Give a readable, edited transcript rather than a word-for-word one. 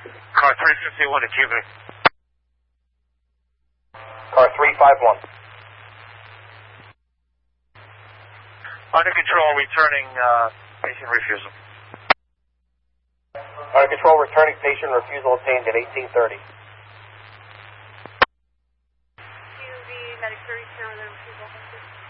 Car 351 to Cuban. Car 351. Under control, returning patient refusal. Under control, returning patient refusal obtained at 1830. QV medic 30 with the refusal.